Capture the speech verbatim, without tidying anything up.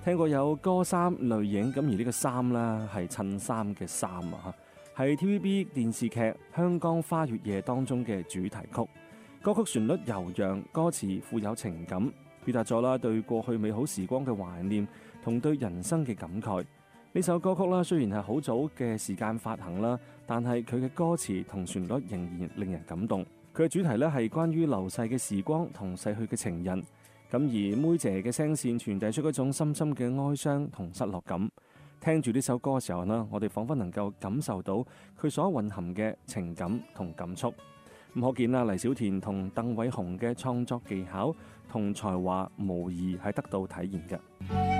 聽過有歌衫淚影，咁而呢個衫呢係襯衫嘅衫啊，係 T V B 電視劇《香江花月夜》當中嘅主題曲。歌曲旋律悠揚，歌詞富有情感，表達咗啦對過去美好時光嘅懷念同對人生嘅感慨。呢首歌曲啦，雖然係好早嘅時間發行啦，但係佢嘅歌詞同旋律仍然令人感動。佢嘅主題咧係關於流逝嘅時光同逝去嘅情人。咁而妹姐嘅聲線傳遞出一種深深嘅哀傷同失落感。聽住呢首歌嘅時候呢，我哋彷彿能夠感受到佢所蘊含嘅情感同感觸。咁可見啦，黎小田同鄧偉雄嘅創作技巧同才華無疑係得到體現嘅。